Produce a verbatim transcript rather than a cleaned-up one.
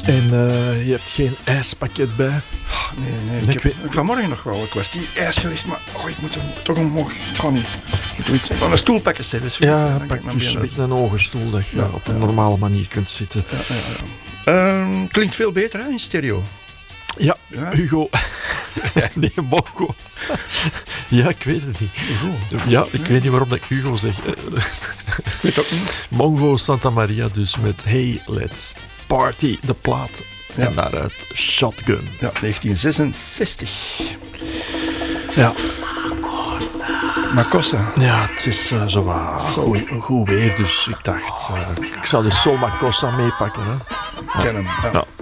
En uh, je hebt geen ijspakket bij? Oh, nee, nee. Ik, ik heb weet... vanmorgen nog wel een kwartier ijs gelegd, maar oh, ik moet er toch omhoog. Het gaat niet. Ik moet iets van een stoel pakken, zelfs. Ja, pak dus een beetje een ogenstoel dat je ja, op een ja. normale manier kunt zitten. Ja, ja, ja. Um, klinkt veel beter, hè, in stereo. Ja, ja. Hugo. nee, Mongo. ja, ik weet het niet. Hugo. Ja, ik ja. weet niet waarom dat ik Hugo zeg. Ik weet ook niet. Mongo Santa Maria dus met Hey, Let's Party, de plaat. Ja. En daaruit Shotgun. Ja, negentien zesenzestig. Ja. Makossa. Ja, het is uh, zo uh, goed, goed weer, dus ik dacht, uh, ik zou de Sol Makossa meepakken. Hè. Ja. Ken hem, ja. ja.